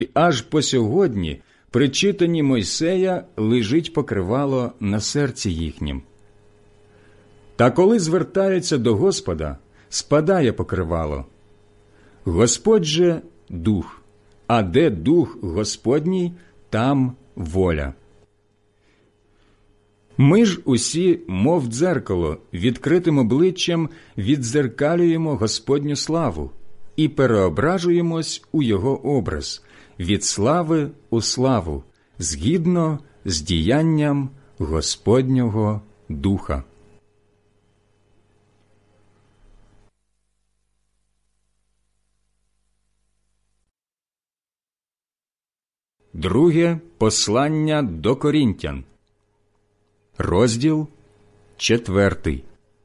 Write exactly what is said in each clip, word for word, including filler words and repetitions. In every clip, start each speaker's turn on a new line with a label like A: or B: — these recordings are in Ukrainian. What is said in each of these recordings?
A: І аж по сьогодні при читанні Мойсея лежить покривало на серці їхнім. Та коли звертаються до Господа, спадає покривало. Господь же – дух, а де дух Господній, там воля. Ми ж усі, мов дзеркало, відкритим обличчям віддзеркалюємо Господню славу і переображуємось у Його образ, від слави у славу, згідно з діянням Господнього Духа. Друге послання до Корінтян, розділ четвертий.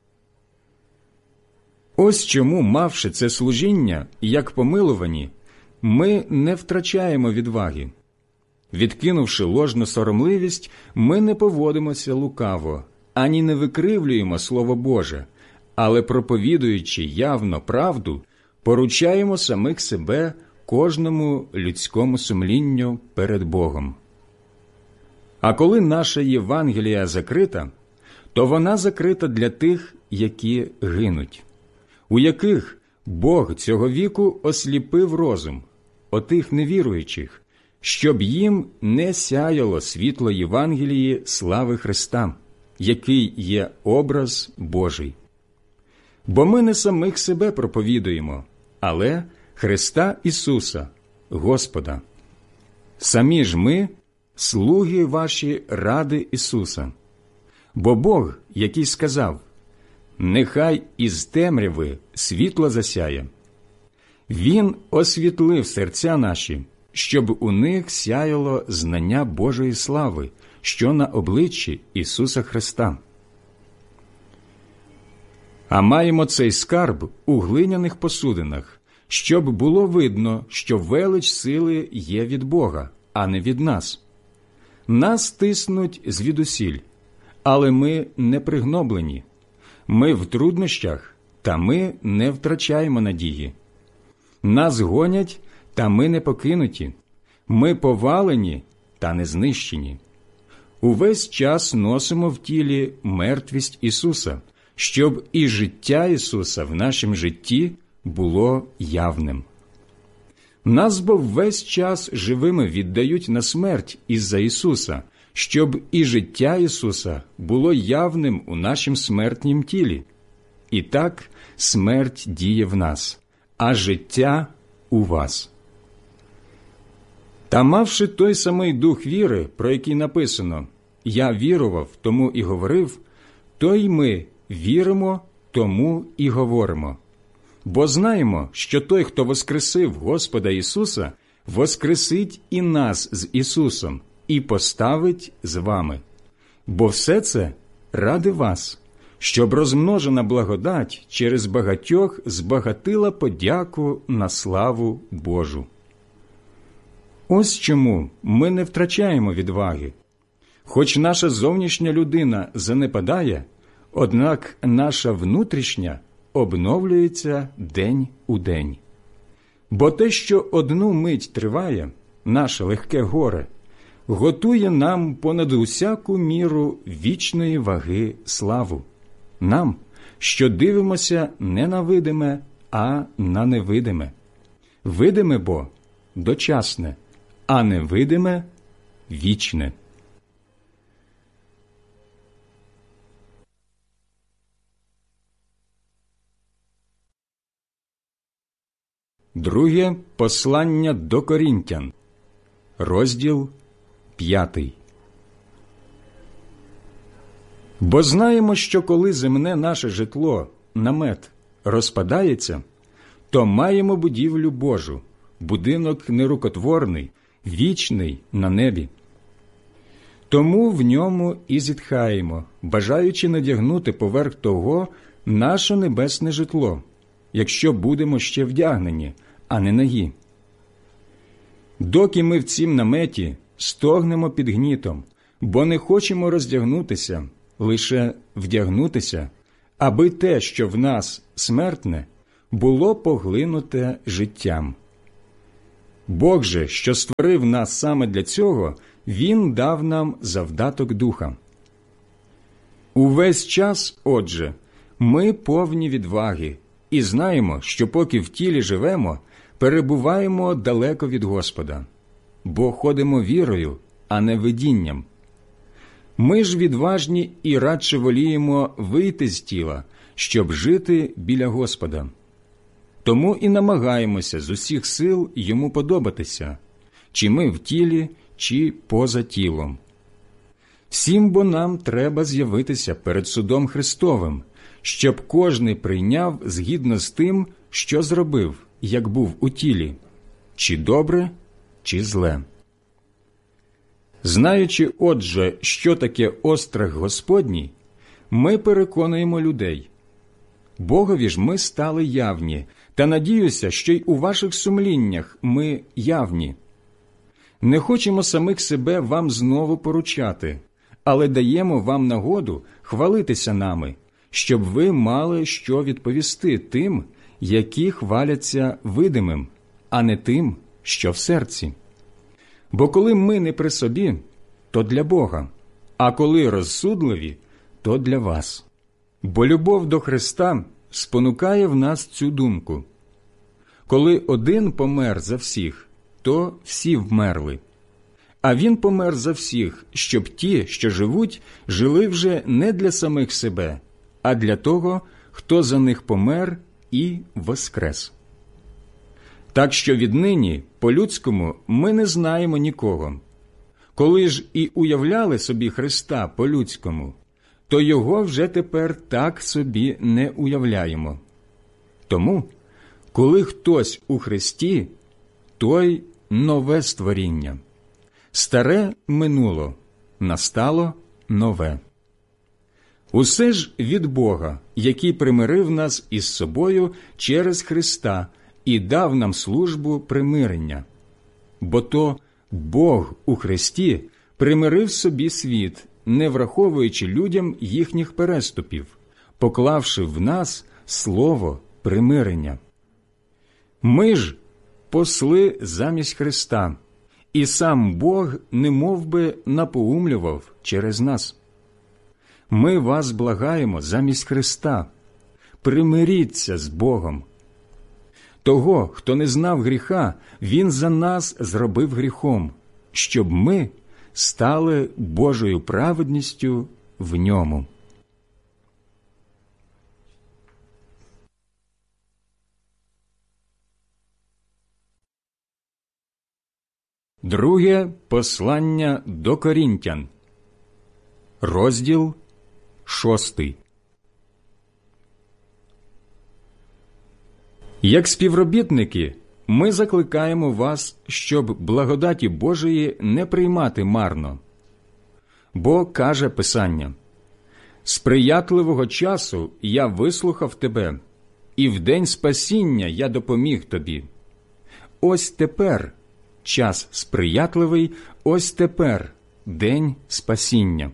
A: Ось чому, мавши це служіння, як помилувані, ми не втрачаємо відваги. Відкинувши ложну соромливість, ми не поводимося лукаво, ані не викривлюємо Слово Боже, але, проповідуючи явно правду, поручаємо самих себе кожному людському сумлінню перед Богом. А коли наша Євангелія закрита, то вона закрита для тих, які гинуть, у яких Бог цього віку осліпив розум, отих невіруючих, щоб їм не сяяло світло Євангелії слави Христа, який є образ Божий. Бо ми не самих себе проповідуємо, але Христа Ісуса, Господа. Самі ж ми – слуги ваші ради Ісуса. Бо Бог, який сказав: «Нехай із темряви світло засяє», Він освітлив серця наші, щоб у них сяяло знання Божої слави, що на обличчі Ісуса Христа. А маємо цей скарб у глиняних посудинах, щоб було видно, що велич сили є від Бога, а не від нас. Нас тиснуть звідусіль, але ми не пригноблені. Ми в труднощах, та ми не втрачаємо надії. Нас гонять, та ми не покинуті. Ми повалені, та не знищені. Увесь час носимо в тілі мертвість Ісуса, щоб і життя Ісуса в нашому житті було явним. Нас бо весь час живими віддають на смерть із-за Ісуса, щоб і життя Ісуса було явним у нашім смертнім тілі. І так смерть діє в нас, а життя у вас. Та мавши той самий дух віри, про який написано «Я вірував, тому і говорив», то й ми віримо, тому і говоримо. Бо знаємо, що той, хто воскресив Господа Ісуса, воскресить і нас з Ісусом і поставить з вами. Бо все це ради вас, щоб розмножена благодать через багатьох збагатила подяку на славу Божу. Ось чому ми не втрачаємо відваги. Хоч наша зовнішня людина занепадає, однак наша внутрішня обновлюється день у день. Бо те, що одну мить триває, наше легке горе, готує нам понад усяку міру вічної ваги славу. Нам, що дивимося не на видиме, а на невидиме. Видиме бо дочасне, а невидиме вічне. Друге послання до Корінтян, розділ п'ятий. Бо знаємо, що коли земне наше житло, намет, розпадається, то маємо будівлю Божу, будинок нерукотворний, вічний на небі. Тому в ньому і зітхаємо, бажаючи надягнути поверх того наше небесне житло, якщо будемо ще вдягнені, а не нагі. Доки ми в цім наметі стогнемо під гнітом, бо не хочемо роздягнутися, лише вдягнутися, аби те, що в нас смертне, було поглинуте життям. Бог же, що створив нас саме для цього, Він дав нам завдаток Духа. Увесь час, отже, ми повні відваги і знаємо, що поки в тілі живемо, перебуваємо далеко від Господа, бо ходимо вірою, а не видінням. Ми ж відважні і радше воліємо вийти з тіла, щоб жити біля Господа. Тому і намагаємося з усіх сил йому подобатися, чи ми в тілі, чи поза тілом. Всім бо нам треба з'явитися перед судом Христовим, щоб кожний прийняв згідно з тим, що зробив, як був у тілі, чи добре, чи зле. Знаючи, отже, що таке острах Господній, ми переконуємо людей. Богові ж ми стали явні, та надіюся, що й у ваших сумліннях ми явні. Не хочемо самих себе вам знову поручати, але даємо вам нагоду хвалитися нами, щоб ви мали що відповісти тим, які хваляться видимим, а не тим, що в серці. Бо коли ми не при собі, то для Бога, а коли розсудливі, то для вас. Бо любов до Христа спонукає в нас цю думку. Коли один помер за всіх, то всі вмерли. А Він помер за всіх, щоб ті, що живуть, жили вже не для самих себе, а для того, хто за них помер і воскрес. Так що віднині, по-людському, ми не знаємо нікого. Коли ж і уявляли собі Христа по-людському, то Його вже тепер так собі не уявляємо. Тому, коли хтось у Христі, той нове створіння. Старе минуло, настало нове. Усе ж від Бога, який примирив нас із собою через Христа і дав нам службу примирення. Бо то Бог у Христі примирив собі світ, не враховуючи людям їхніх переступів, поклавши в нас слово примирення. Ми ж посли замість Христа, і сам Бог немов би напоумлював через нас. Ми вас благаємо замість Христа, примиріться з Богом. Того, хто не знав гріха, Він за нас зробив гріхом, щоб ми стали Божою праведністю в ньому. Друге послання до Корінтян, розділ шостий. Як співробітники, ми закликаємо вас, щоб благодаті Божої не приймати марно. Бо, каже Писання, «Сприятливого часу я вислухав тебе, і в день спасіння я допоміг тобі. Ось тепер час сприятливий, ось тепер день спасіння».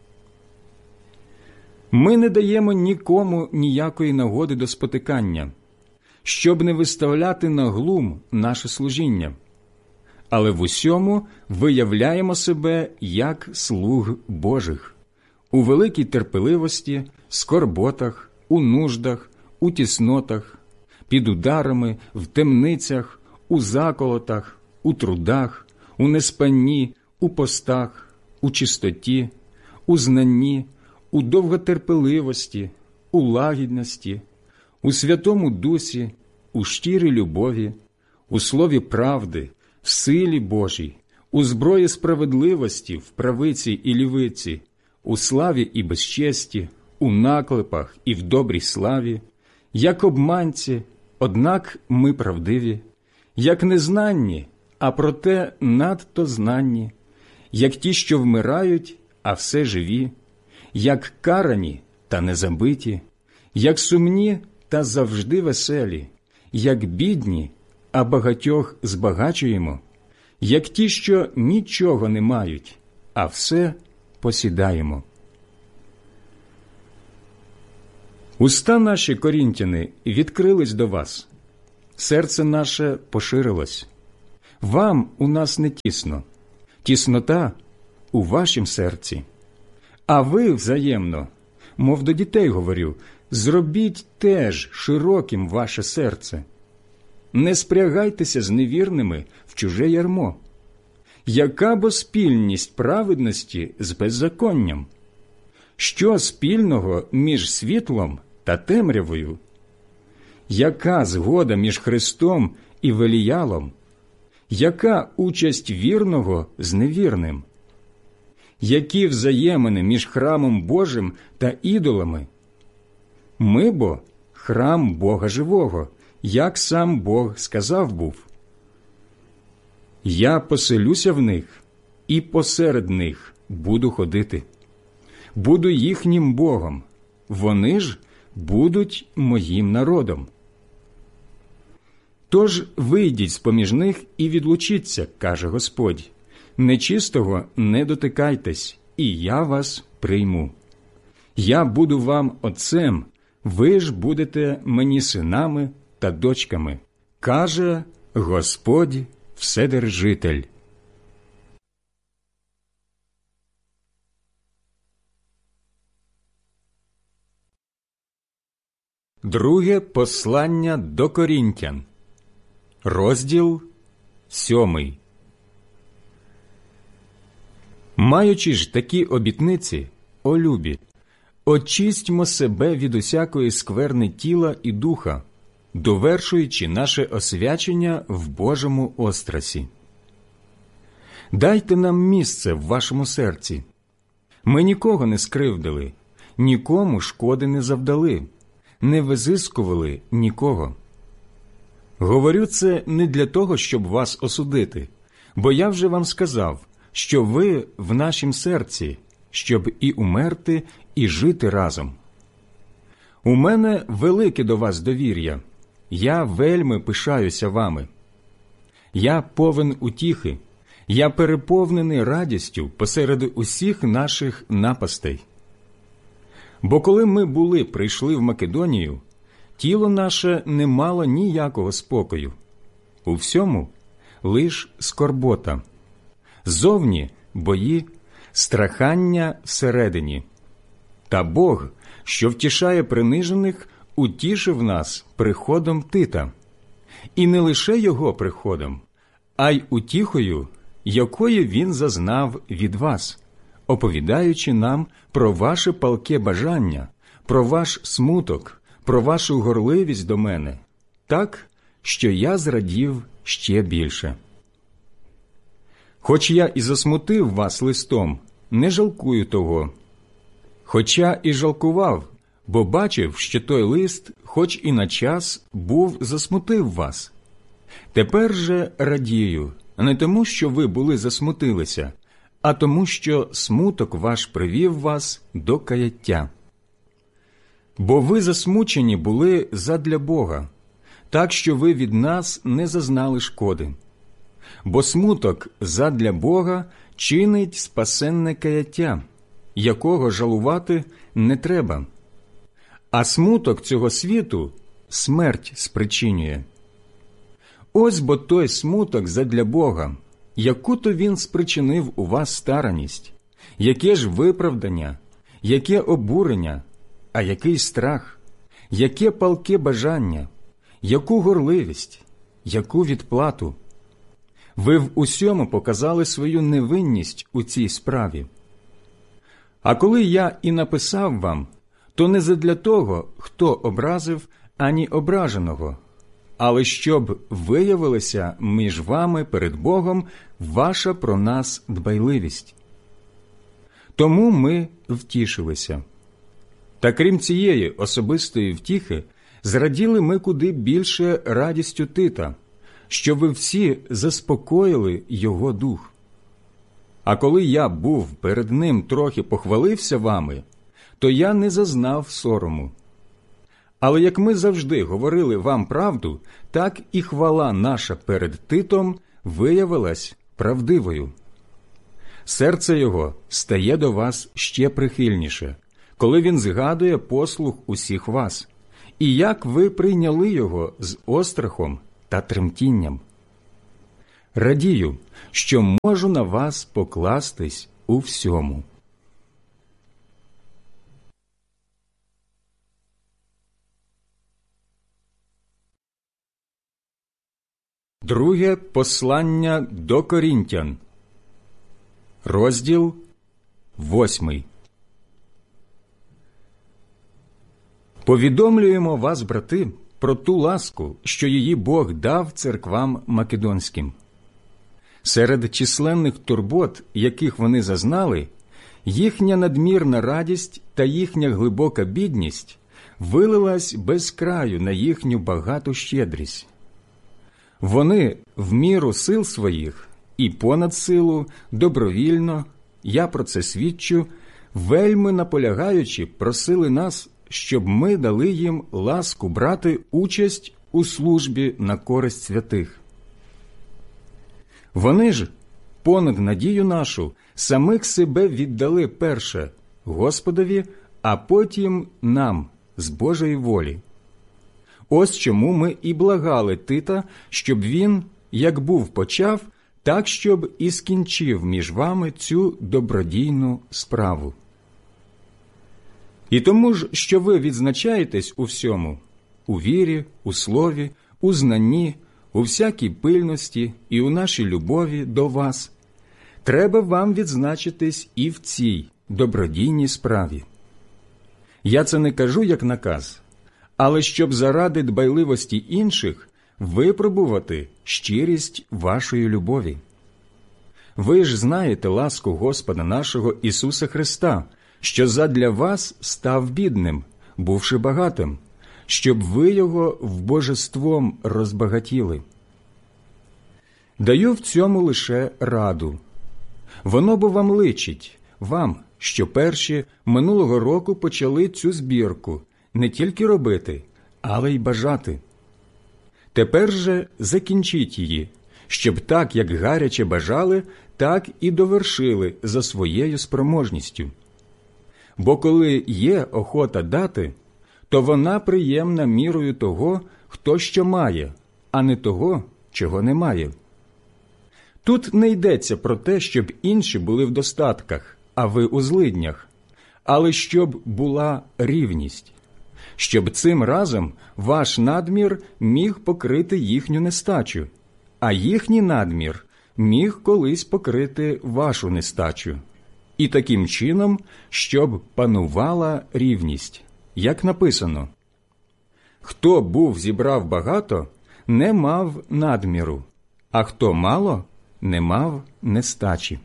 A: Ми не даємо нікому ніякої нагоди до спотикання, щоб не виставляти на глум наше служіння, але в усьому виявляємо себе як слуг Божих, у великій терпеливості, скорботах, у нуждах, у тіснотах, під ударами, в темницях, у заколотах, у трудах, у неспанні, у постах, у чистоті, у знанні, у довготерпеливості, у лагідності, у Святому Дусі, у щирій любові, у слові правди, в силі Божій, у зброї справедливості, в правиці і лівиці, у славі і безчесті, у наклепах і в добрій славі, як обманці, однак ми правдиві, як незнанні, а проте надто знанні, як ті, що вмирають, а все живі, як карані та не забиті, як сумні та завжди веселі, як бідні, а багатьох збагачуємо, як ті, що нічого не мають, а все посідаємо. Уста наші, корінтяни, відкрились до вас, серце наше поширилось. Вам у нас не тісно, тіснота у вашім серці. А ви взаємно, мов до дітей говорю, зробіть теж широким ваше серце. Не спрягайтеся з невірними в чуже ярмо. Яка бо спільність праведності з беззаконням? Що спільного між світлом та темрявою? Яка згода між Христом і Веліялом? Яка участь вірного з невірним? Які взаємини між храмом Божим та ідолами? Ми бо храм Бога живого, як сам Бог сказав був. Я поселюся в них і посеред них буду ходити. Буду їхнім Богом, вони ж будуть моїм народом. Тож вийдіть з-поміж них і відлучіться, каже Господь. Нечистого не дотикайтесь, і я вас прийму. Я буду вам отцем, ви ж будете мені синами та дочками, каже Господь Вседержитель. Друге послання до Корінтян, розділ сьомий. Маючи ж такі обітниці, о любі, очистьмо себе від усякої скверни тіла і духа, довершуючи наше освячення в Божому острасі. Дайте нам місце в вашому серці. Ми нікого не скривдили, нікому шкоди не завдали, не визискували нікого. Говорю це не для того, щоб вас осудити, бо я вже вам сказав, що ви в нашім серці, щоб і умерти, і жити разом. У мене велике до вас довір'я, я вельми пишаюся вами. Я повен утіхи, я переповнений радістю посеред усіх наших напастей. Бо коли ми були прийшли в Македонію, тіло наше не мало ніякого спокою. У всьому лиш скорбота. Зовні бої, страхання всередині. Та Бог, що втішає принижених, утішив нас приходом Тита. І не лише його приходом, а й утіхою, якої він зазнав від вас, оповідаючи нам про ваше палке бажання, про ваш смуток, про вашу горливість до мене, так, що я зрадів ще більше. Хоч я і засмутив вас листом, не жалкую того. Хоча і жалкував, бо бачив, що той лист, хоч і на час, був засмутив вас. Тепер же радію, не тому, що ви були засмутилися, а тому, що смуток ваш привів вас до каяття. Бо ви засмучені були задля Бога, так що ви від нас не зазнали шкоди. Бо смуток задля Бога чинить спасенне каяття, якого жалувати не треба. А смуток цього світу смерть спричинює. Ось бо той смуток задля Бога, яку-то він спричинив у вас стараність, яке ж виправдання, яке обурення, а який страх, яке палке бажання, яку горливість, яку відплату. Ви в усьому показали свою невинність у цій справі. А коли я і написав вам, то не задля того, хто образив, ані ображеного, але щоб виявилася між вами перед Богом ваша про нас дбайливість. Тому ми втішилися. Та крім цієї особистої втіхи, зраділи ми куди більше радістю Тита, що ви всі заспокоїли його дух. А коли я був перед ним трохи похвалився вами, то я не зазнав сорому. Але як ми завжди говорили вам правду, так і хвала наша перед Титом виявилась правдивою. Серце його стає до вас ще прихильніше, коли він згадує послух усіх вас, і як ви прийняли його з острахом та тремтінням. Радію, що можу на вас покластись у всьому. Друге послання до Корінтян, розділ восьмий. Повідомлюємо вас, брати, про ту ласку, що її Бог дав церквам македонським. Серед численних турбот, яких вони зазнали, їхня надмірна радість та їхня глибока бідність вилилась без краю на їхню багату щедрість. Вони в міру сил своїх і понад силу, добровільно, я про це свідчу, вельми наполягаючи, просили нас, щоб ми дали їм ласку брати участь у службі на користь святих. Вони ж, понад надію нашу, самих себе віддали перше Господові, а потім нам, з Божої волі. Ось чому ми і благали Тита, щоб він, як був почав, так, щоб і скінчив між вами цю добродійну справу. І тому ж, що ви відзначаєтесь у всьому, у вірі, у слові, у знанні, у всякій пильності і у нашій любові до вас, треба вам відзначитись і в цій добродійній справі. Я це не кажу як наказ, але щоб заради дбайливості інших випробувати щирість вашої любові. Ви ж знаєте ласку Господа нашого Ісуса Христа, що задля вас став бідним, бувши багатим, щоб ви його в божеством розбагатіли. Даю в цьому лише раду. Воно бо вам личить, вам, що перші минулого року почали цю збірку не тільки робити, але й бажати. Тепер же закінчіть її, щоб так, як гаряче бажали, так і довершили за своєю спроможністю. Бо коли є охота дати, то вона приємна мірою того, хто що має, а не того, чого немає. Тут не йдеться про те, щоб інші були в достатках, а ви у злиднях, але щоб була рівність, щоб цим разом ваш надмір міг покрити їхню нестачу, а їхній надмір міг колись покрити вашу нестачу. І таким чином, щоб панувала рівність, як написано: «Хто був зібрав багато, не мав надміру, а хто мало, не мав нестачі».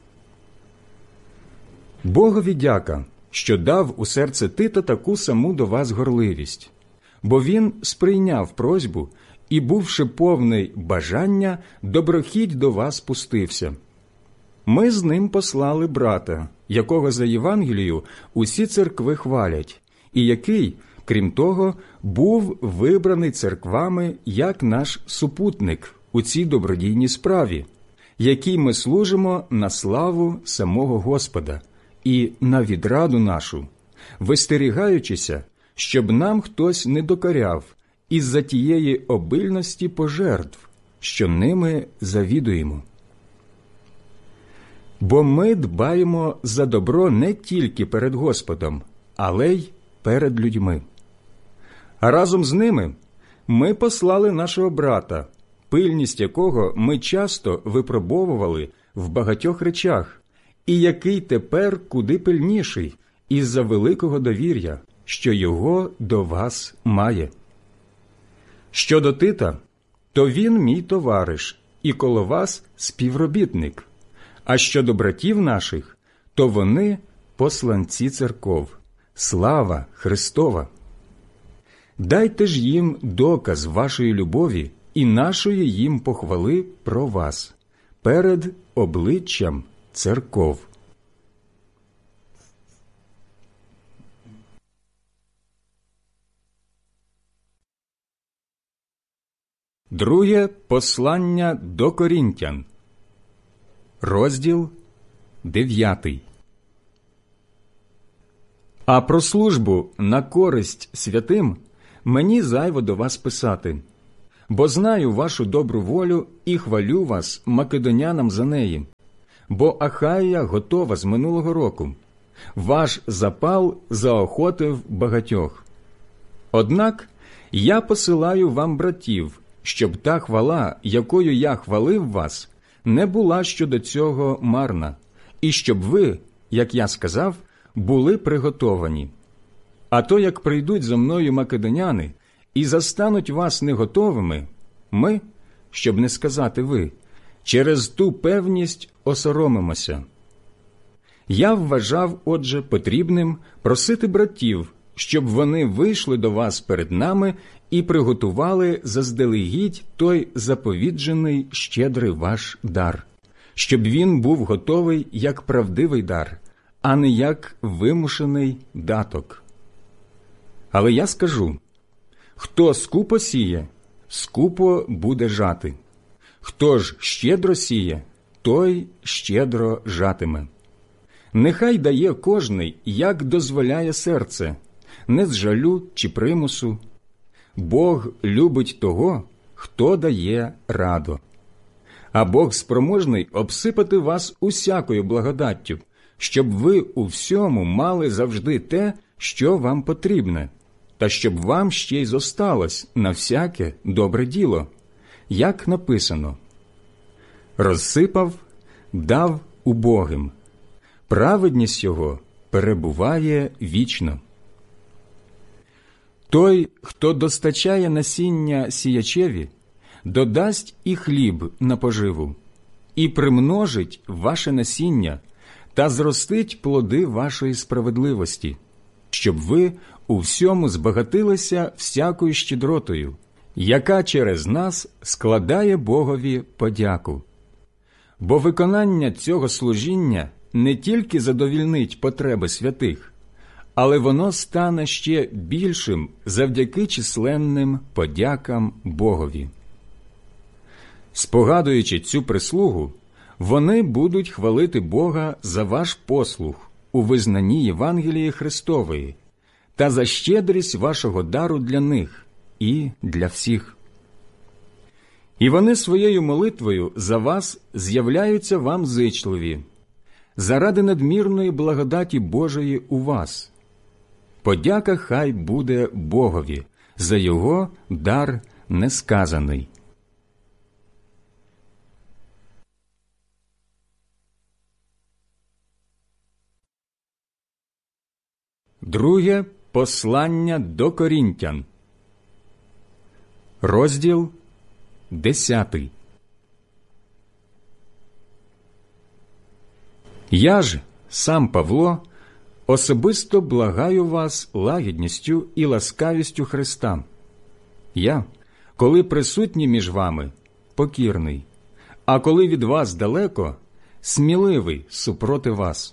A: Богові дяка, що дав у серце Тита таку саму до вас горливість, бо він сприйняв просьбу і, бувши повний бажання, доброхідь до вас пустився. Ми з ним послали брата, якого за Євангелію усі церкви хвалять, і який, крім того, був вибраний церквами як наш супутник у цій добродійній справі, якій ми служимо на славу самого Господа і на відраду нашу, вистерігаючися, щоб нам хтось не докоряв із-за тієї обильності пожертв, що ними завідуємо. Бо ми дбаємо за добро не тільки перед Господом, але й перед людьми. А разом з ними ми послали нашого брата, пильність якого ми часто випробовували в багатьох речах, і який тепер куди пильніший із-за великого довір'я, що його до вас має. Щодо Тита, то він мій товариш і коло вас співробітник, а щодо братів наших, то вони посланці церков. Слава Христова! Дайте ж їм доказ вашої любові і нашої їм похвали про вас перед обличчям церков. Друге послання до Корінтян, розділ дев'ятий. А про службу на користь святим мені зайво до вас писати. Бо знаю вашу добру волю і хвалю вас македонянам за неї. Бо Ахая готова з минулого року. Ваш запал заохотив багатьох. Однак я посилаю вам братів, щоб та хвала, якою я хвалив вас, не була щодо цього марна, і щоб ви, як я сказав, були приготовані. А то, як прийдуть за мною македоняни і застануть вас неготовими, ми, щоб не сказати ви, через ту певність осоромимося. Я вважав, отже, потрібним просити братів, щоб вони вийшли до вас перед нами і приготували заздалегідь той заповіджений щедрий ваш дар, щоб він був готовий як правдивий дар, а не як вимушений даток. Але я скажу, хто скупо сіє, скупо буде жати. Хто ж щедро сіє, той щедро жатиме. Нехай дає кожний, як дозволяє серце, не з жалю чи примусу. Бог любить того, хто дає радо. А Бог спроможний обсипати вас усякою благодаттю, щоб ви у всьому мали завжди те, що вам потрібне, та щоб вам ще й зосталось на всяке добре діло, як написано: «Розсипав, дав убогим, праведність його перебуває вічно». Той, хто достачає насіння сіячеві, додасть і хліб на поживу, і примножить ваше насіння та зростить плоди вашої справедливості, щоб ви у всьому збагатилися всякою щедротою, яка через нас складає Богові подяку. Бо виконання цього служіння не тільки задовільнить потреби святих, але воно стане ще більшим завдяки численним подякам Богові. Спогадуючи цю прислугу, вони будуть хвалити Бога за ваш послух у визнанні Євангелії Христової та за щедрість вашого дару для них і для всіх. І вони своєю молитвою за вас з'являються вам зичливі, заради надмірної благодаті Божої у вас. Подяка хай буде Богові за його дар несказаний. Друге послання до Корінтян, розділ десятий. Я ж, сам Павло, особисто благаю вас лагідністю і ласкавістю Христа. Я, коли присутній між вами, покірний, а коли від вас далеко, сміливий супроти вас.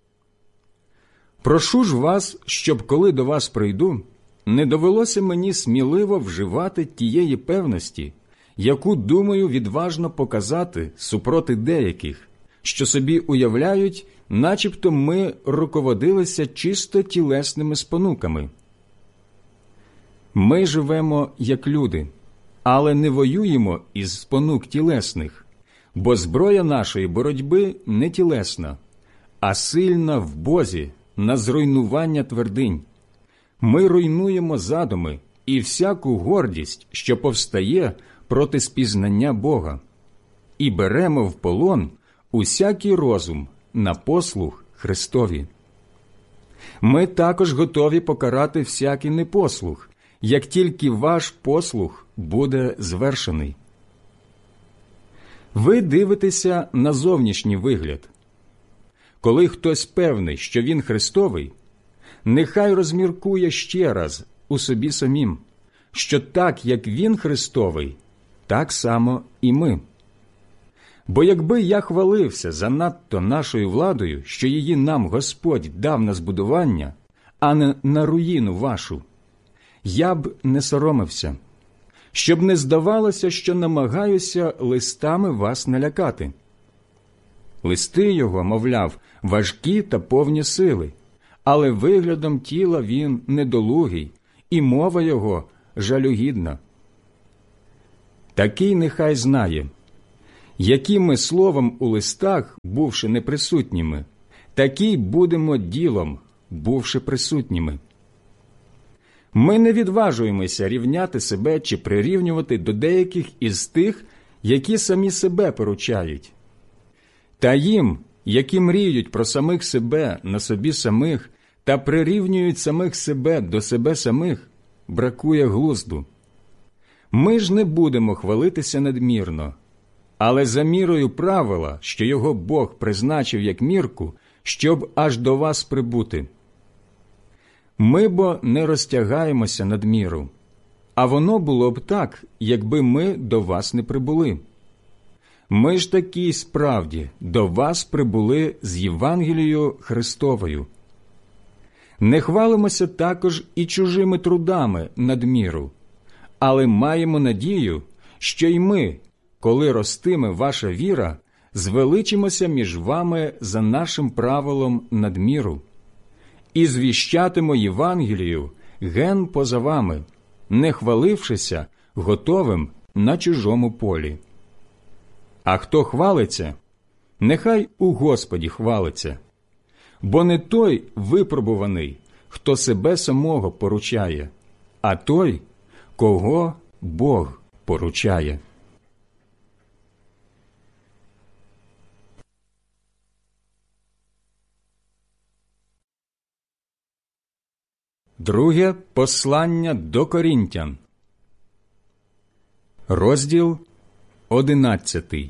A: Прошу ж вас, щоб коли до вас прийду, не довелося мені сміливо вживати тієї певності, яку думаю відважно показати супроти деяких, що собі уявляють, начебто ми руководилися чисто тілесними спонуками. Ми живемо як люди, але не воюємо із спонук тілесних, бо зброя нашої боротьби не тілесна, а сильна в Бозі на зруйнування твердинь. Ми руйнуємо задуми і всяку гордість, що повстає проти спізнання Бога, і беремо в полон усякий розум на послух Христові. Ми також готові покарати всякий непослух, як тільки ваш послух буде звершений. Ви дивитеся на зовнішній вигляд. Коли хтось певний, що він Христовий, нехай розміркує ще раз у собі самім, що так, як він Христовий, так само і ми. Бо якби я хвалився занадто нашою владою, що її нам Господь дав на збудування, а не на руїну вашу, я б не соромився, щоб не здавалося, що намагаюся листами вас налякати. Листи його, мовляв, важкі та повні сили, але виглядом тіла він недолугий, і мова його жалюгідна. такий нехай знає, які ми словом у листах, бувши неприсутніми, такі будемо ділом, бувши присутніми. Ми не відважуємося рівняти себе чи прирівнювати до деяких із тих, які самі себе поручають. Та їм, які мріють про самих себе на собі самих та прирівнюють самих себе до себе самих, бракує глузду. Ми ж не будемо хвалитися надмірно, але за мірою правила, що його Бог призначив як мірку, щоб аж до вас прибути. Ми бо не розтягаємося надміру, а воно було б так, якби ми до вас не прибули. Ми ж таки справді до вас прибули з Євангелією Христовою. Не хвалимося також і чужими трудами надміру, але маємо надію, що й ми, коли ростиме ваша віра, звеличимося між вами за нашим правилом надміру. І звіщатимо Євангелію ген поза вами, не хвалившися готовим на чужому полі. А хто хвалиться, нехай у Господі хвалиться, бо не той випробуваний, хто себе самого поручає, а той, кого Бог поручає. Друге послання до Корінтян, розділ одинадцятий.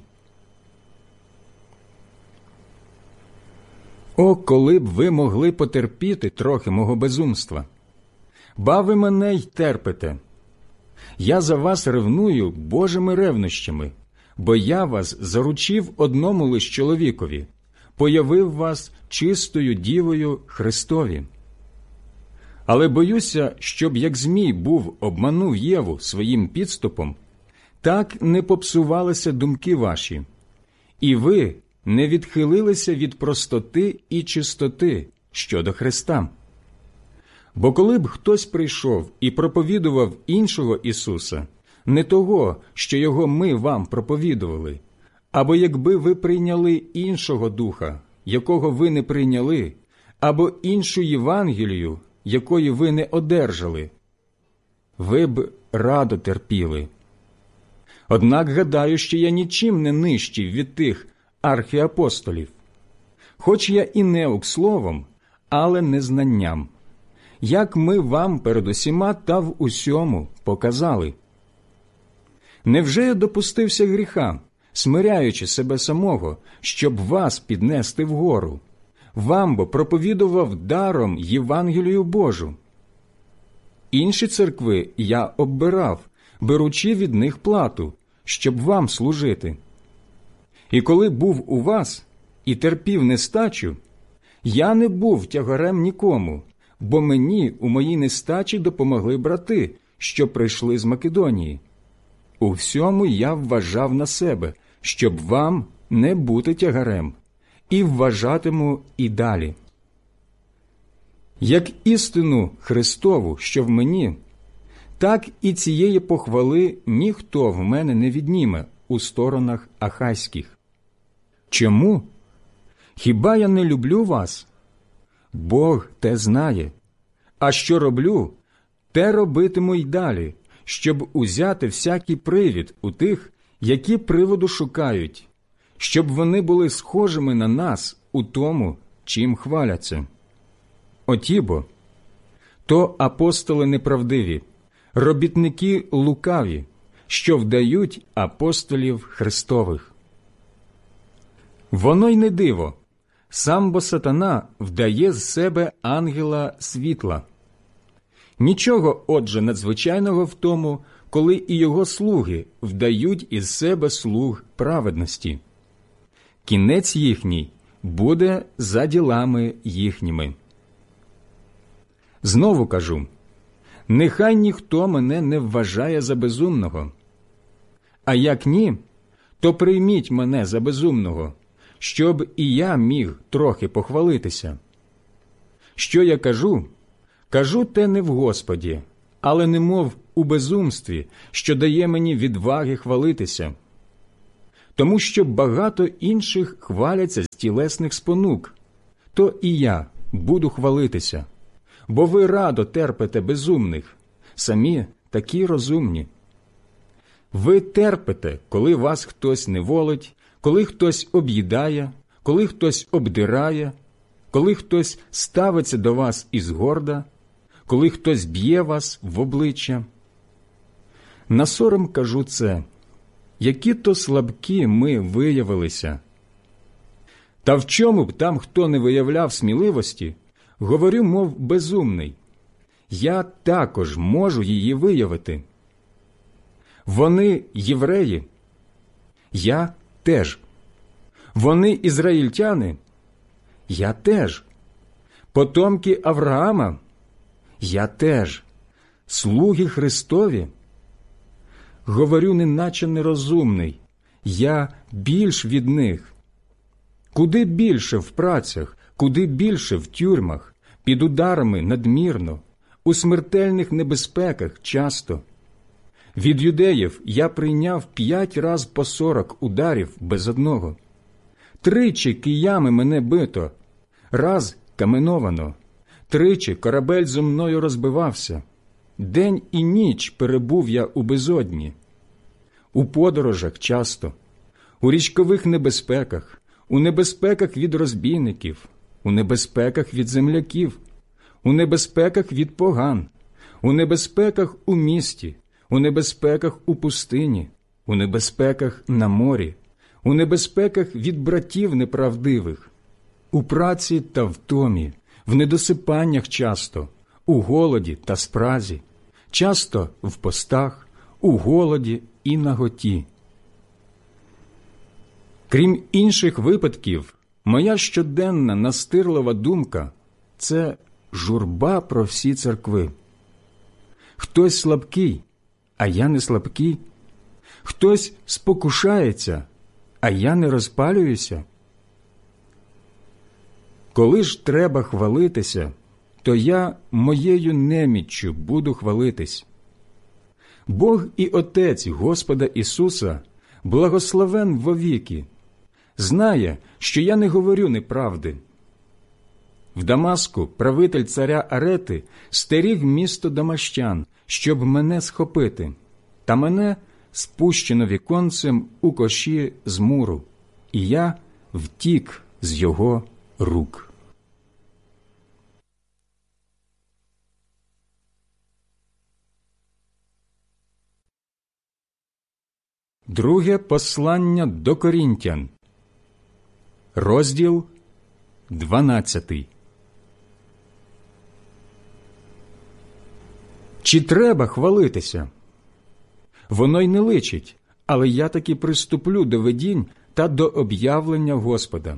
A: О, коли б ви могли потерпіти трохи мого безумства! Ба ви мене й терпите. Я за вас ревную Божими ревнощами, бо я вас заручив одному лиш чоловікові, появив вас чистою дівою Христові. Але боюся, щоб як Змій був обманув Єву своїм підступом, так не попсувалися думки ваші, і ви не відхилилися від простоти і чистоти щодо Христа. Бо коли б хтось прийшов і проповідував іншого Ісуса, не того, що його ми вам проповідували, або якби ви прийняли іншого духа, якого ви не прийняли, або іншу Євангелію, якої ви не одержали, ви б радо терпіли. Однак гадаю, що я нічим не нижчий від тих архіапостолів, хоч я і неук словом, але не знанням, як ми вам перед усіма та в усьому показали. Невже я допустився гріха, смиряючи себе самого, щоб вас піднести вгору? Вам бо проповідував даром Євангелію Божу. Інші церкви я оббирав, беручи від них плату, щоб вам служити. І коли був у вас і терпів нестачу, я не був тягарем нікому, бо мені у моїй нестачі допомогли брати, що прийшли з Македонії. У всьому я вважав на себе, щоб вам не бути тягарем, і вважатиму і далі. Як істину Христову, що в мені, так і цієї похвали ніхто в мене не відніме у сторонах ахайських. Чому? Хіба я не люблю вас? Бог те знає. А що роблю, те робитиму й далі, щоб узяти всякий привід у тих, які приводу шукають, щоб вони були схожими на нас у тому, чим хваляться. Отібо, то апостоли неправдиві, робітники лукаві, що вдають апостолів Христових. Воно й не диво, сам бо сатана вдає з себе ангела світла. Нічого, отже, надзвичайного в тому, коли і його слуги вдають із себе слуг праведності. Кінець їхній буде за ділами їхніми. Знову кажу, нехай ніхто мене не вважає за безумного. А як ні, то прийміть мене за безумного, щоб і я міг трохи похвалитися. Що я кажу? Кажу те не в Господі, але немов у безумстві, що дає мені відваги хвалитися. Тому що багато інших хваляться з тілесних спонук, то і я буду хвалитися. Бо ви радо терпите безумних, самі такі розумні. Ви терпите, коли вас хтось неволить, коли хтось об'їдає, коли хтось обдирає, коли хтось ставиться до вас із горда, коли хтось б'є вас в обличчя. На сором кажу це, які то слабкі ми виявилися. Та в чому б там хто не виявляв сміливості, говорю, мов безумний, я також можу її виявити. Вони євреї, я теж. Вони ізраїльтяни, я теж. Потомки Авраама, я теж. Слуги Христові, говорю, неначе нерозумний, я більш від них. Куди більше в працях, куди більше в тюрмах, під ударами надмірно, у смертельних небезпеках часто. Від юдеїв я прийняв п'ять раз по сорок ударів без одного. Тричі киями мене бито, раз каменовано, тричі корабель зо мною розбивався. День і ніч перебув я у безодні. У подорожах часто, у річкових небезпеках, у небезпеках від розбійників, у небезпеках від земляків, у небезпеках від поган, у небезпеках у місті, у небезпеках у пустині, у небезпеках на морі, у небезпеках від братів неправдивих, у праці та втомі, в недосипаннях часто, у голоді та спразі, часто в постах, у голоді і наготі. Крім інших випадків, моя щоденна настирлива думка – це журба про всі церкви. Хтось слабкий, а я не слабкий. Хтось спокушається, а я не розпалююся. Коли ж треба хвалитися, то я моєю неміччю буду хвалитись. Бог і Отець Господа Ісуса, благословен вовіки, знає, що я не говорю неправди. В Дамаску правитель царя Арети стеріг місто дамащан, щоб мене схопити, та мене спущено віконцем у коші з муру, і я втік з його рук. Друге послання до Корінтян, розділ дванадцятий. Чи треба хвалитися? Воно й не личить, але я таки приступлю до видінь та до об'явлення Господа.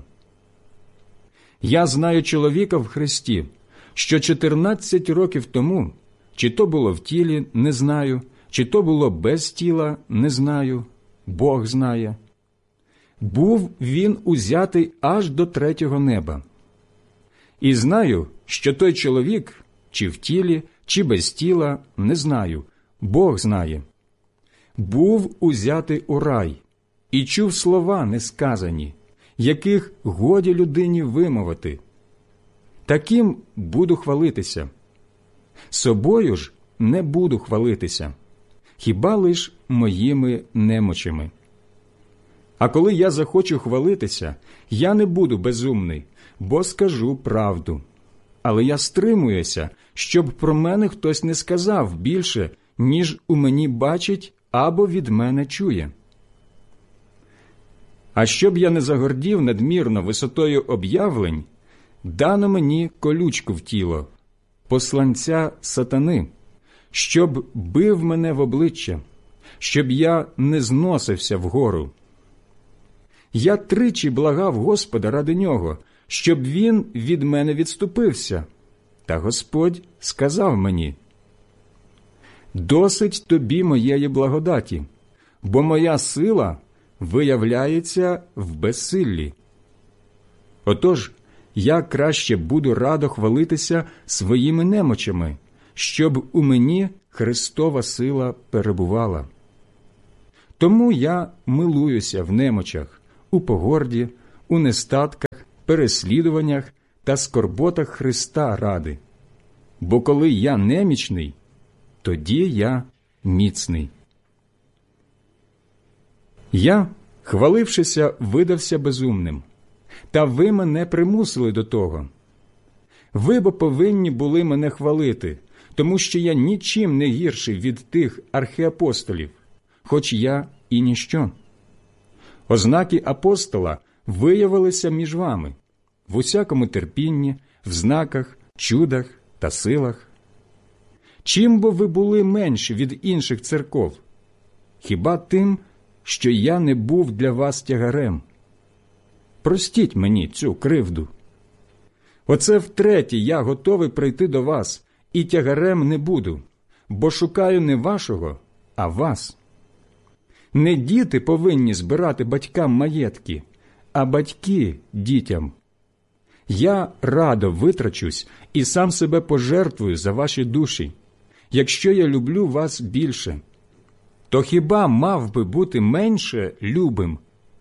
A: Я знаю чоловіка в Христі, що чотирнадцять років тому, чи то було в тілі, не знаю, чи то було без тіла, не знаю, Бог знає. Був він узятий аж до третього неба. І знаю, що той чоловік, чи в тілі, чи без тіла, не знаю, Бог знає. Був узятий у рай, і чув слова несказані, яких годі людині вимовити. Таким буду хвалитися. Собою ж не буду хвалитися, хіба лиш моїми немочами. А коли я захочу хвалитися, я не буду безумний, бо скажу правду. Але я стримуюся, щоб про мене хтось не сказав більше, ніж у мені бачить або від мене чує. А щоб я не загордів надмірно висотою об'явлень, дано мені колючку в тіло, посланця сатани, щоб бив мене в обличчя, щоб я не зносився вгору. Я тричі благав Господа ради нього, щоб він від мене відступився. Та Господь сказав мені: «Досить тобі моєї благодаті, бо моя сила виявляється в безсиллі». Отож, я краще буду радо хвалитися своїми немочами, щоб у мені Христова сила перебувала. Тому я милуюся в немочах, у погорді, у нестатках, переслідуваннях та скорботах Христа ради. Бо коли я немічний, тоді я міцний. Я, хвалившися, видався безумним, та ви мене примусили до того. Ви бо повинні були мене хвалити, тому що я нічим не гірший від тих архиапостолів, хоч я і ніщо. Ознаки апостола виявилися між вами в усякому терпінні, в знаках, чудах та силах. Чим бо ви були менші від інших церков? Хіба тим, що я не був для вас тягарем? Простіть мені цю кривду. Оце втретє я готовий прийти до вас, і тягарем не буду, бо шукаю не вашого, а вас. Не діти повинні збирати батькам маєтки, а батьки дітям. Я радо витрачусь і сам себе пожертвую за ваші душі, якщо я люблю вас більше. То хіба мав би бути менше любим?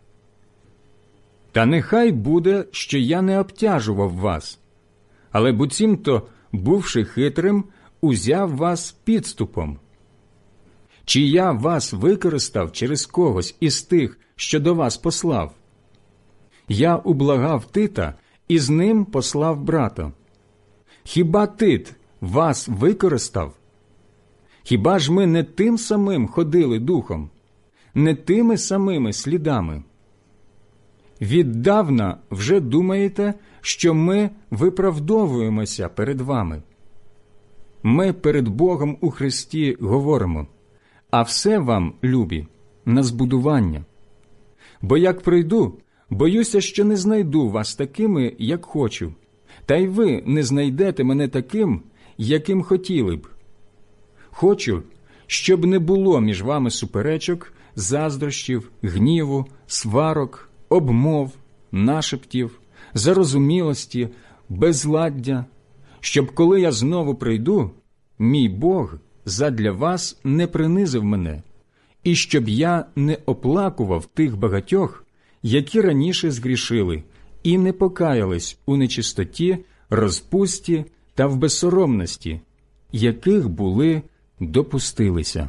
A: Та нехай буде, що я не обтяжував вас, але буцімто, бувши хитрим, узяв вас підступом. Чи я вас використав через когось із тих, що до вас послав? Я ублагав Тита і з ним послав брата. Хіба Тит вас використав? Хіба ж ми не тим самим ходили духом, не тими самими слідами? Віддавна вже думаєте, що ми виправдовуємося перед вами. Ми перед Богом у Христі говоримо, а все вам, любі, на збудування. Бо як прийду, боюся, що не знайду вас такими, як хочу, та й ви не знайдете мене таким, яким хотіли б. Хочу, щоб не було між вами суперечок, заздрощів, гніву, сварок, обмов, нашептів, зарозумілості, безладдя, щоб коли я знову прийду, мій Бог задля вас не принизив мене, і щоб я не оплакував тих багатьох, які раніше згрішили і не покаялись у нечистоті, розпусті та в безсоромності, яких були допустилися.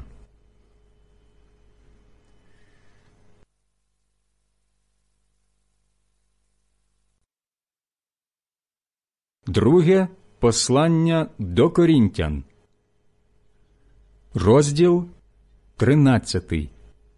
A: Друге послання до Корінтян, розділ тринадцятий.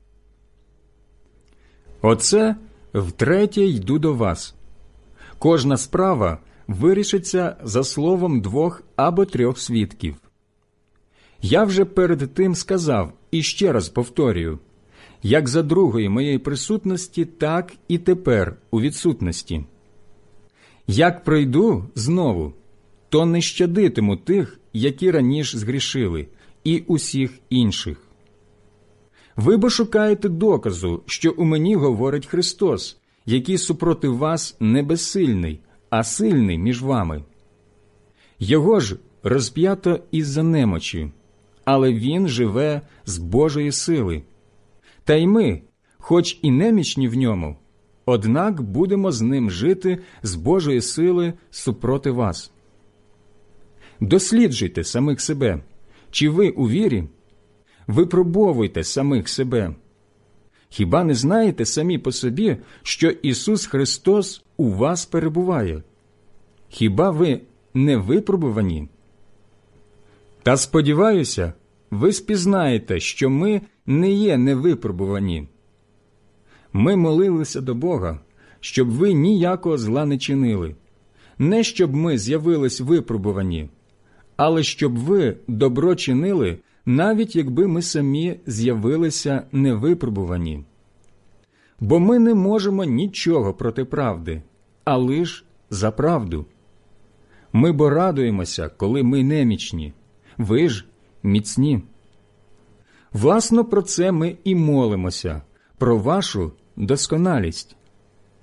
A: Оце втретє йду до вас. Кожна справа вирішиться за словом двох або трьох свідків. Я вже перед тим сказав, і ще раз повторюю, як за другої моєї присутності, так і тепер у відсутності. Як прийду знову, то не щадитиму тих, які раніше згрішили, і усіх інших. Ви бо шукаєте доказу, що у мені говорить Христос, який супроти вас не безсильний, а сильний між вами. Його ж розп'ято із-за немочі, але він живе з Божої сили. Та й ми, хоч і немічні в ньому, однак будемо з ним жити з Божої сили супроти вас. Досліджуйте самих себе, чи ви у вірі? Випробовуйте самих себе. Хіба не знаєте самі по собі, що Ісус Христос у вас перебуває? Хіба ви не випробувані? Та сподіваюся, ви спізнаєте, що ми не є невипробувані. Ми молилися до Бога, щоб ви ніякого зла не чинили, не щоб ми з'явились випробувані, але щоб ви добро чинили, навіть якби ми самі з'явилися невипробувані. Бо ми не можемо нічого проти правди, а лиш за правду. Ми бо радуємося, коли ми немічні, ви ж міцні. Власно, про це ми і молимося, про вашу досконалість.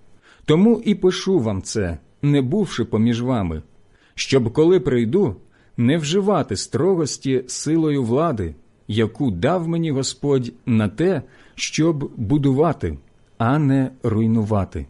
A: Тому і пишу вам це, не бувши поміж вами, щоб, коли прийду, не вживати строгості силою влади, яку дав мені Господь на те, щоб будувати, а не руйнувати.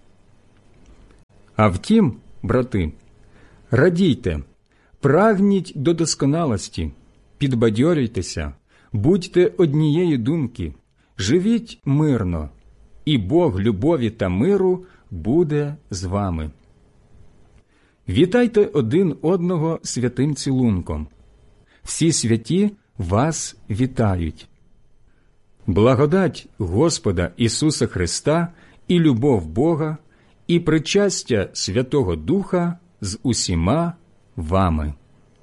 A: А втім, брати, радійте, прагніть до досконалості, підбадьорюйтеся, будьте однієї думки, живіть мирно, і Бог любові та миру буде з вами. Вітайте один одного святим цілунком. Всі святі вас вітають. Благодать Господа Ісуса Христа і любов Бога, і причастя Святого Духа з усіма вами.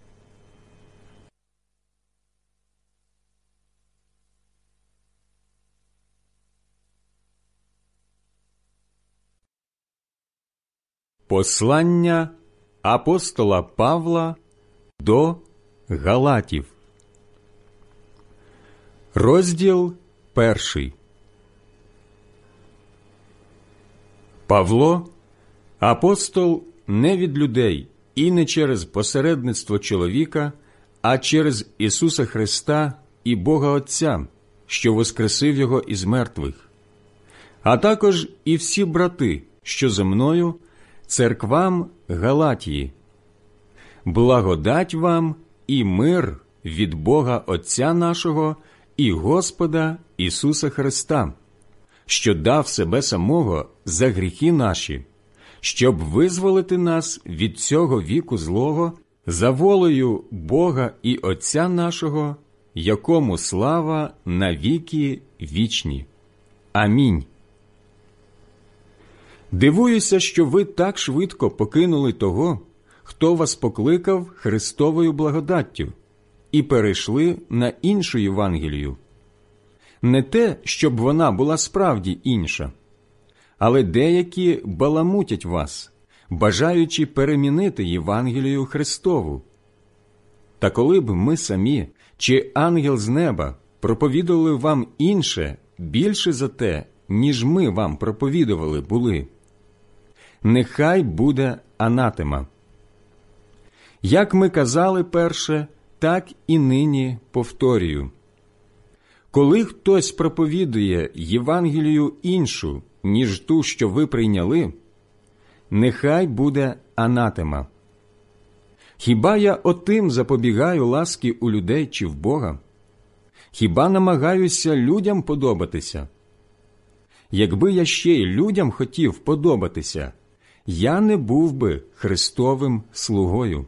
A: Послання апостола Павла до Галатів. Розділ перший. Павло, апостол не від людей і не через посередництво чоловіка, а через Ісуса Христа і Бога Отця, що воскресив Його із мертвих, а також і всі брати, що зо мною, церквам Галатії. Благодать вам і мир від Бога Отця нашого і Господа Ісуса Христа, що дав себе самого за гріхи наші, щоб визволити нас від цього віку злого за волею Бога і Отця нашого, якому слава на віки вічні. Амінь. Дивуюся, що ви так швидко покинули того, хто вас покликав Христовою благодаттю, і перейшли на іншу Євангелію. Не те, щоб вона була справді інша, але деякі баламутять вас, бажаючи перемінити Євангелію Христову. Та коли б ми самі чи ангел з неба проповідували вам інше, більше за те, ніж ми вам проповідували були, нехай буде анатема. Як ми казали перше, так і нині повторюю. Коли хтось проповідує Євангелію іншу, ніж ту, що ви прийняли, нехай буде анатема. Хіба я отим запобігаю ласки у людей чи в Бога? Хіба намагаюся людям подобатися? Якби я ще й людям хотів подобатися, я не був би Христовим слугою.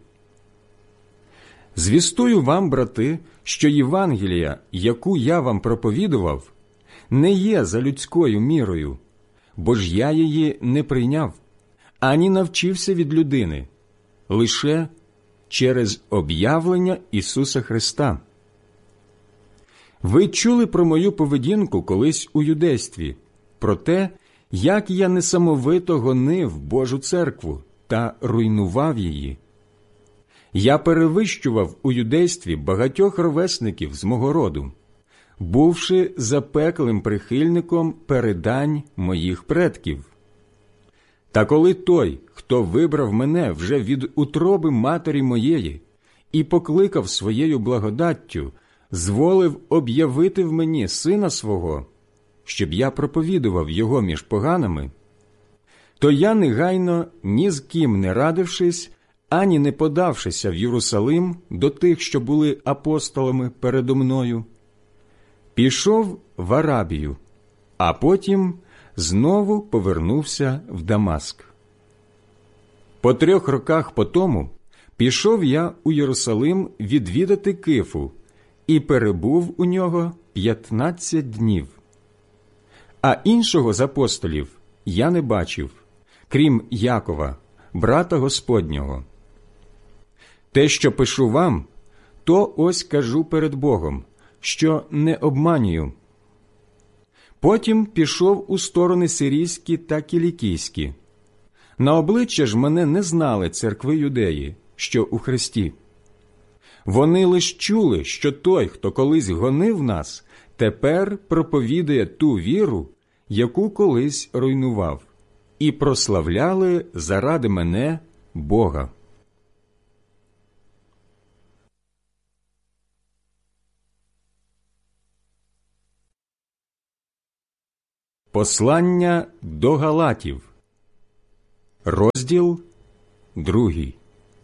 A: Звістую вам, брати, що Євангелія, яку я вам проповідував, не є за людською мірою, бо ж я її не прийняв, ані навчився від людини, лише через об'явлення Ісуса Христа. Ви чули про мою поведінку колись у юдействі, про те, як я несамовито гонив Божу церкву та руйнував її. Я перевищував у юдействі багатьох ровесників з мого роду, бувши запеклим прихильником передань моїх предків. Та коли той, хто вибрав мене вже від утроби матері моєї і покликав своєю благодаттю, зволив об'явити в мені сина свого, щоб я проповідував його між поганими, то я негайно, ні з ким не радившись, ані не подавшися в Єрусалим до тих, що були апостолами передо мною, пішов в Арабію, а потім знову повернувся в Дамаск. По трьох роках потому пішов я у Єрусалим відвідати Кифу і перебув у нього п'ятнадцять днів. А іншого з апостолів я не бачив, крім Якова, брата Господнього. Те, що пишу вам, то ось кажу перед Богом, що не обманюю. Потім пішов у сторони сирійські та кілікійські. На обличчя ж мене не знали церкви юдеї, що у Христі. Вони лиш чули, що той, хто колись гонив нас, тепер проповідує ту віру, яку колись руйнував, і прославляли заради мене Бога. Послання до Галатів, розділ другий.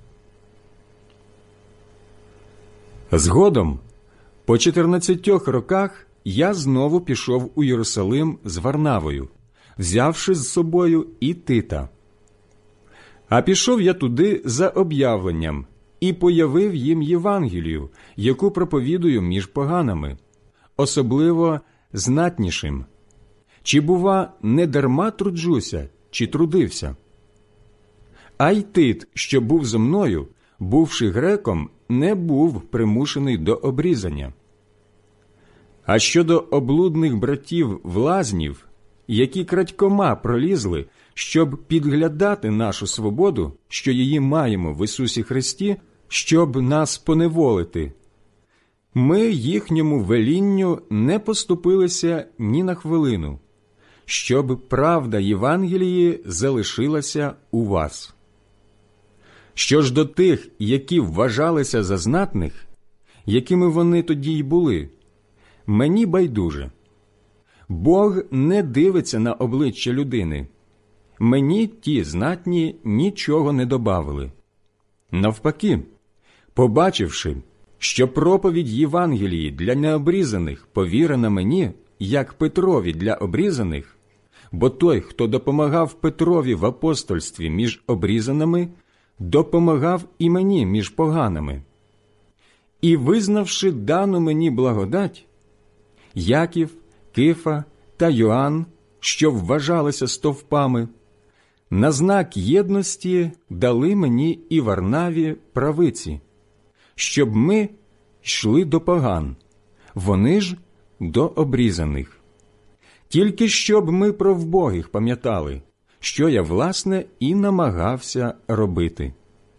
A: Згодом, по чотирнадцятьох роках, я знову пішов у Єрусалим з Варнавою, взявши з собою і Тита. А пішов я туди за об'явленням і появив їм Євангелію, яку проповідую між поганами, особливо знатнішим. Чи, бува, не дарма труджуся, чи трудився? А й Тит, що був зо мною, бувши греком, не був примушений до обрізання. А щодо облудних братів-влазнів, які крадькома пролізли, щоб підглядати нашу свободу, що її маємо в Ісусі Христі, щоб нас поневолити, ми їхньому велінню не поступилися ні на хвилину, щоб правда Євангелії залишилася у вас. Що ж до тих, які вважалися за знатних, якими вони тоді й були, мені байдуже. Бог не дивиться на обличчя людини. Мені ті знатні нічого не добавили. Навпаки, побачивши, що проповідь Євангелії для необрізаних повірена мені, як Петрові для обрізаних, бо той, хто допомагав Петрові в апостольстві між обрізаними, допомагав і мені між поганими. І визнавши дану мені благодать, Яків, Кифа та Йоанн, що вважалися стовпами, на знак єдності дали мені і Варнаві правиці, щоб ми йшли до поган, вони ж до обрізаних. Тільки щоб ми про вбогих пам'ятали, що я, власне, і намагався робити.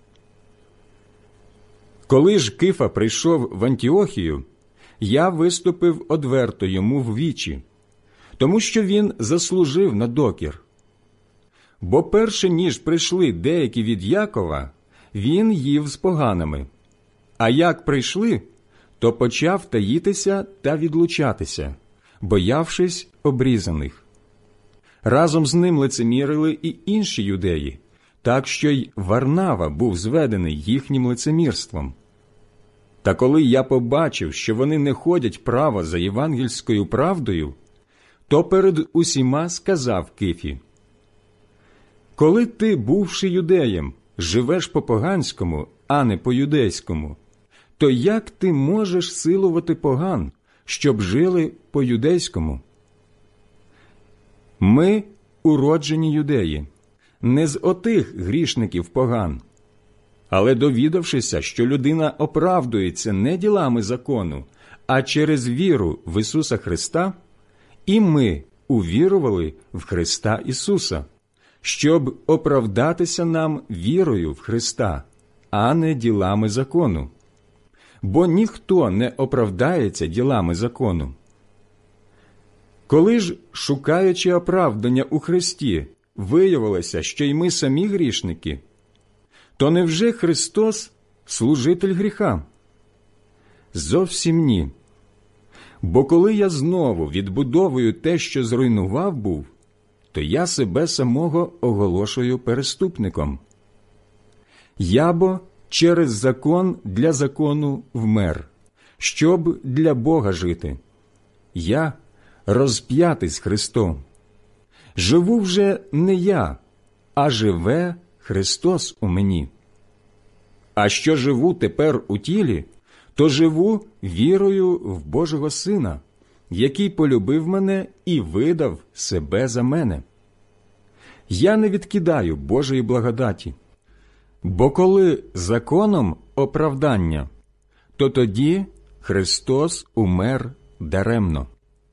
A: Коли ж Кифа прийшов в Антіохію, я виступив одверто йому в вічі, тому що він заслужив на докір. Бо перше, ніж прийшли деякі від Якова, він їв з поганими. А як прийшли, то почав таїтися та відлучатися, боявшись обрізаних. Разом з ним лицемірили і інші юдеї, так що й Варнава був зведений їхнім лицемірством. Та коли я побачив, що вони не ходять право за євангельською правдою, то перед усіма сказав Кифі: «Коли ти, бувши юдеєм, живеш по-поганському, а не по-юдейському, то як ти можеш силувати поган, щоб жили по-юдейському? Ми уроджені юдеї, не з отих грішників поган. Але довідавшися, що людина оправдується не ділами закону, а через віру в Ісуса Христа, і ми увірували в Христа Ісуса, щоб оправдатися нам вірою в Христа, а не ділами закону. Бо ніхто не оправдається ділами закону. Коли ж, шукаючи оправдання у Христі, виявилося, що й ми самі грішники, то невже Христос служитель гріха? Зовсім ні. Бо коли я знову відбудовую те, що зруйнував був, то я себе самого оголошую переступником. Я бо через закон для закону вмер, щоб для Бога жити. Я розп'ятий з Христом. Живу вже не я, а живе Христос у мені. А що живу тепер у тілі, то живу вірою в Божого Сина, який полюбив мене і видав себе за мене. Я не відкидаю Божої благодаті. Бо коли законом оправдання, то тоді Христос умер даремно.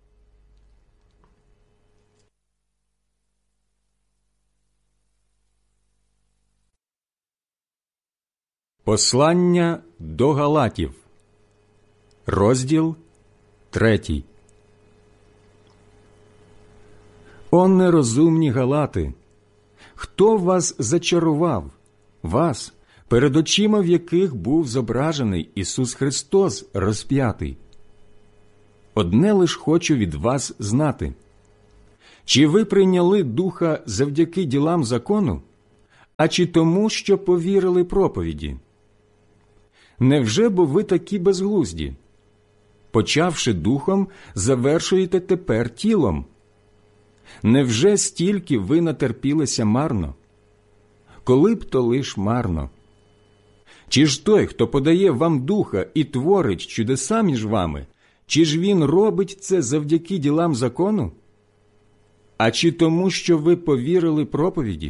A: Послання до Галатів, розділ третій. О нерозумні Галати! Хто вас зачарував, вас, перед очима в яких був зображений Ісус Христос розп'ятий? Одне лиш хочу від вас знати. Чи ви прийняли Духа завдяки ділам закону, а чи тому, що повірили проповіді? Невже бо ви такі безглузді? Почавши духом, завершуєте тепер тілом. Невже стільки ви натерпілися марно? Коли б то лиш марно? Чи ж той, хто подає вам Духа і творить чудеса між вами, чи ж він робить це завдяки ділам закону? А чи тому, що ви повірили проповіді?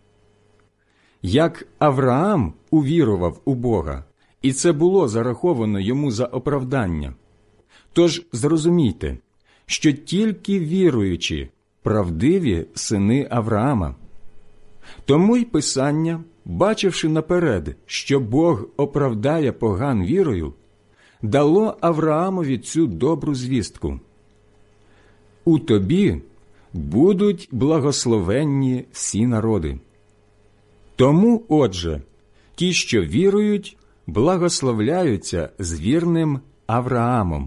A: Як Авраам увірував у Бога, і це було зараховано йому за оправдання. Тож зрозумійте, що тільки віруючі правдиві сини Авраама. Тому й Писання, бачивши наперед, що Бог оправдає поган вірою, дало Авраамові цю добру звістку. У тобі будуть благословенні всі народи. Тому, отже, ті, що вірують, благословляються з вірним Авраамом.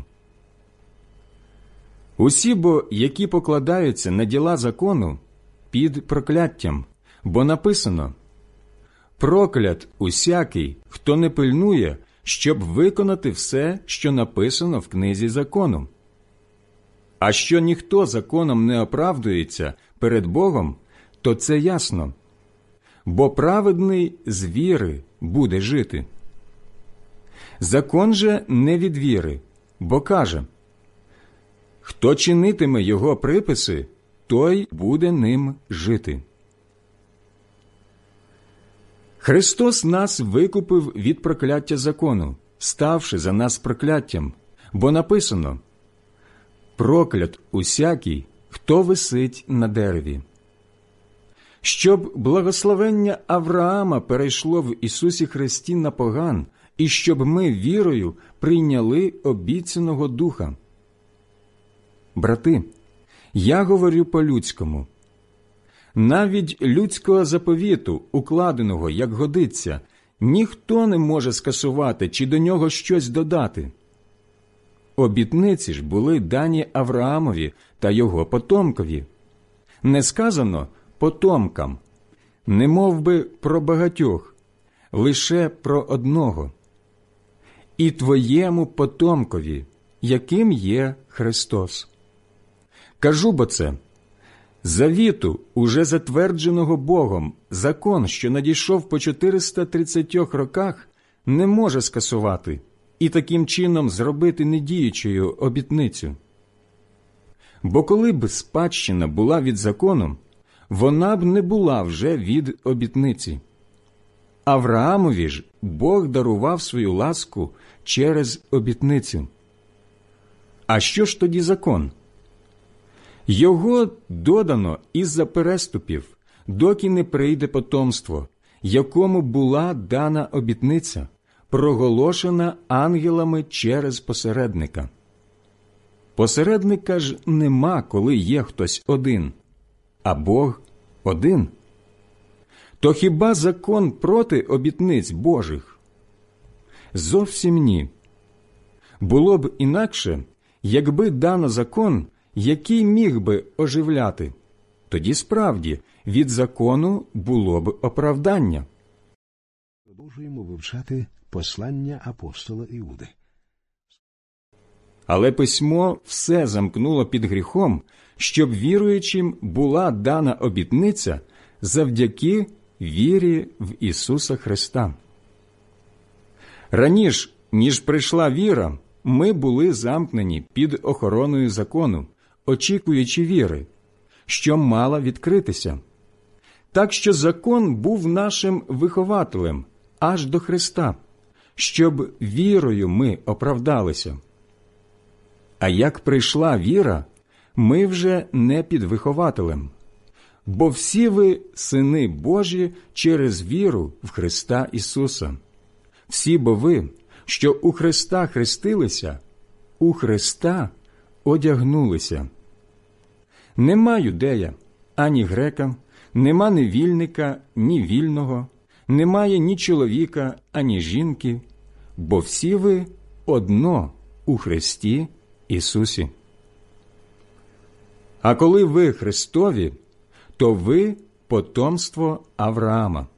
A: Усі бо, які покладаються на діла закону, під прокляттям, бо написано: «Проклят усякий, хто не пильнує, щоб виконати все, що написано в книзі закону». А що ніхто законом не оправдується перед Богом, то це ясно. Бо праведний з віри буде жити. Закон же не від віри, бо каже: «Хто чинитиме його приписи, той буде ним жити». Христос нас викупив від прокляття закону, ставши за нас прокляттям, бо написано: «Проклят усякий, хто висить на дереві». Щоб благословення Авраама перейшло в Ісусі Христі на поган, і щоб ми вірою прийняли обіцяного Духа. Брати, я говорю по-людському. Навіть людського заповіту, укладеного, як годиться, ніхто не може скасувати чи до нього щось додати. Обітниці ж були дані Авраамові та його потомкові. Не сказано «потомкам», не мов би про багатьох, лише про одного. «І твоєму потомкові, яким є Христос». Кажу бо це: завіту, уже затвердженого Богом, закон, що надійшов по чотириста тридцятьох роках, не може скасувати і таким чином зробити недіючою обітницю. Бо коли б спадщина була від закону, вона б не була вже від обітниці. Авраамові ж Бог дарував свою ласку через обітницю. А що ж тоді закон? Його додано із-за переступів, доки не прийде потомство, якому була дана обітниця, проголошена ангелами через посередника. Посередника ж нема, коли є хтось один, а Бог один. То хіба закон проти обітниць Божих? Зовсім ні. Було б інакше, якби дано закон, який міг би оживляти. Тоді справді від закону було б оправдання.
B: Продовжуємо вивчати послання апостола Іуди.
A: Але письмо все замкнуло під гріхом, щоб віруючим була дана обітниця завдяки вірі в Ісуса Христа. Раніше, ніж прийшла віра, ми були замкнені під охороною закону, очікуючи віри, що мала відкритися. Так що закон був нашим вихователем аж до Христа, щоб вірою ми оправдалися. А як прийшла віра, ми вже не під вихователем, бо всі ви сини Божі через віру в Христа Ісуса. Всі бо ви, що у Христа хрестилися, у Христа одягнулися. Нема юдея, ані грека, нема невільника, ні вільного, немає ні чоловіка, ані жінки, бо всі ви одно у Христі Ісусі. А коли ви Христові, то ви потомство Авраама